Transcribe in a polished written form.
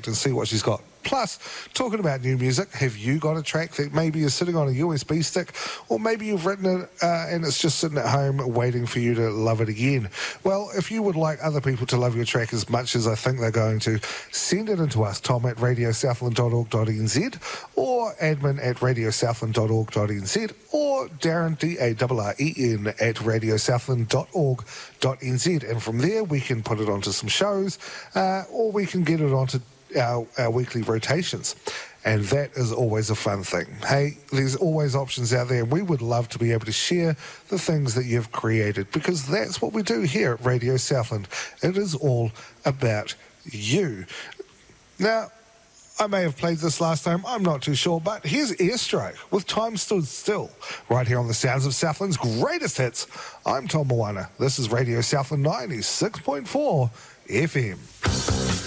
contact and see what she's got. Plus, talking about new music, have you got a track that maybe is sitting on a USB stick, or maybe you've written it and it's just sitting at home waiting for you to love it again? Well, if you would like other people to love your track as much as I think they're going to, send it in to us, tom@radiosouthland.org.nz, or admin@radiosouthland.org.nz, or Darren, DARREN, @radiosouthland.org.nz. And from there, we can put it onto some shows, or we can get it onto our weekly rotations, and that is always a fun thing. Hey, there's always options out there, and we would love to be able to share the things that you've created, because that's what we do here at Radio Southland. It is all about you. Now, I may have played this last time, I'm not too sure, but here's Airstrike with Time Stood Still, right here on the Sounds of Southland's greatest hits. I'm Tom Moana. This is Radio Southland 96.4 FM.